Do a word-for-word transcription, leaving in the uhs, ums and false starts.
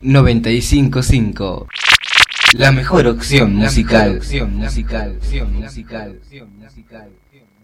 noventa y cinco punto cinco. La mejor opción musical. La mejor opción musical. Opción musical. Opción musical.